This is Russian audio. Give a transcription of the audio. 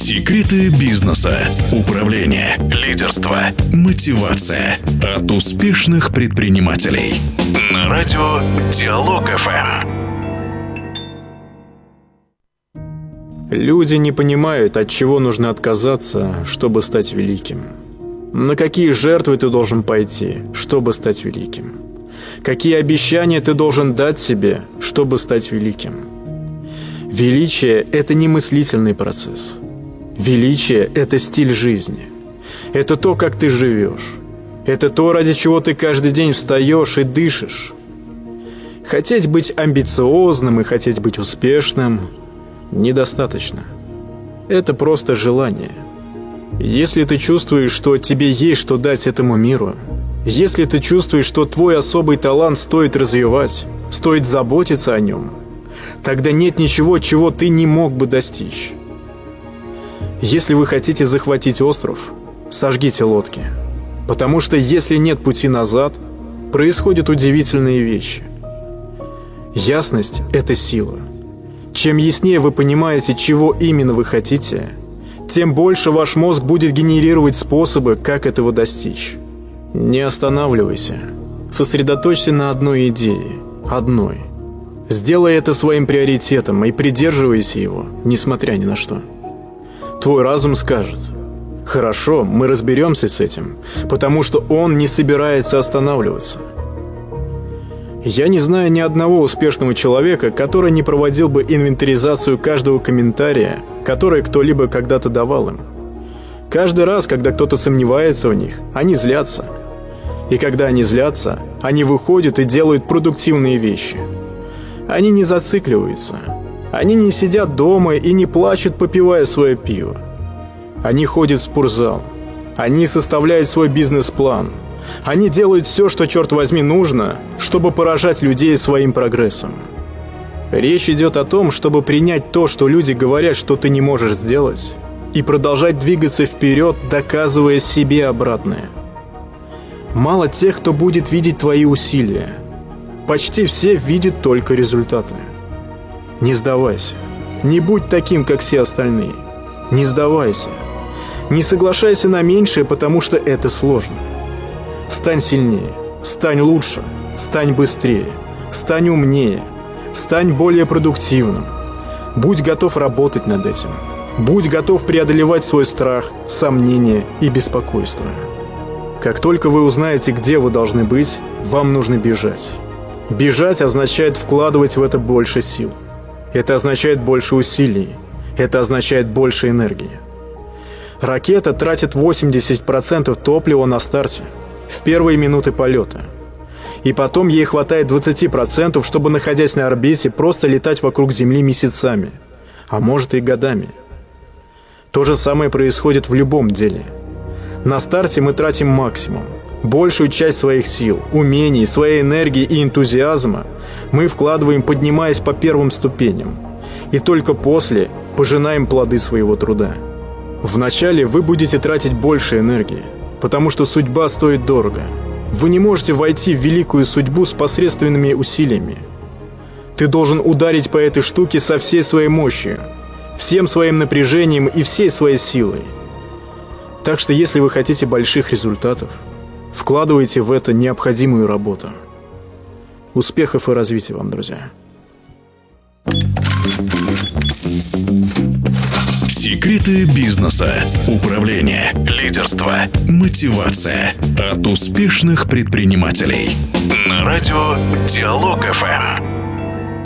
Секреты бизнеса, управления, лидерства, мотивация от успешных предпринимателей. На радио Диалог ФМ. Люди не понимают, от чего нужно отказаться, чтобы стать великим. На какие жертвы ты должен пойти, чтобы стать великим. Какие обещания ты должен дать себе, чтобы стать великим. Величие – это не мыслительный процесс. Величие – это стиль жизни. Это то, как ты живешь. Это то, ради чего ты каждый день встаешь и дышишь. Хотеть быть амбициозным и хотеть быть успешным недостаточно. Это просто желание. Если ты чувствуешь, что тебе есть что дать этому миру, если ты чувствуешь, что твой особый талант стоит развивать, стоит заботиться о нем, тогда нет ничего, чего ты не мог бы достичь. Если вы хотите захватить остров, сожгите лодки. Потому что если нет пути назад, происходят удивительные вещи. Ясность – это сила. Чем яснее вы понимаете, чего именно вы хотите, тем больше ваш мозг будет генерировать способы, как этого достичь. Не останавливайся. Сосредоточься на одной идее. Одной. Сделай это своим приоритетом и придерживайся его, несмотря ни на что. Твой разум скажет: хорошо, мы разберемся с этим, потому что он не собирается останавливаться. Я не знаю ни одного успешного человека, который не проводил бы инвентаризацию каждого комментария, который кто-либо когда-то давал им. Каждый раз, когда кто-то сомневается в них, они злятся. И когда они злятся, они выходят и делают продуктивные вещи. Они не зацикливаются. Они не сидят дома и не плачут, попивая свое пиво. Они ходят в спортзал. Они составляют свой бизнес-план. Они делают все, что, черт возьми, нужно, чтобы поражать людей своим прогрессом. Речь идет о том, чтобы принять то, что люди говорят, что ты не можешь сделать, и продолжать двигаться вперед, доказывая себе обратное. Мало тех, кто будет видеть твои усилия. Почти все видят только результаты. Не сдавайся. Не будь таким, как все остальные. Не сдавайся. Не соглашайся на меньшее, потому что это сложно. Стань сильнее, стань лучше, стань быстрее, стань умнее, стань более продуктивным. Будь готов работать над этим. Будь готов преодолевать свой страх, сомнения и беспокойство. Как только вы узнаете, где вы должны быть, вам нужно бежать. Бежать означает вкладывать в это больше сил. Это означает больше усилий. Это означает больше энергии. Ракета тратит 80% топлива на старте, в первые минуты полета. И потом ей хватает 20%, чтобы, находясь на орбите, просто летать вокруг Земли месяцами, а может и годами. То же самое происходит в любом деле. На старте мы тратим максимум. Большую часть своих сил, умений, своей энергии и энтузиазма мы вкладываем, поднимаясь по первым ступеням. И только после пожинаем плоды своего труда. Вначале вы будете тратить больше энергии, потому что судьба стоит дорого. Вы не можете войти в великую судьбу с посредственными усилиями. Ты должен ударить по этой штуке со всей своей мощью, всем своим напряжением и всей своей силой. Так что если вы хотите больших результатов, вкладывайте в это необходимую работу. Успехов и развития вам, друзья! Секреты бизнеса, управления, лидерства, мотивация от успешных предпринимателей. На радио Диалог ФМ.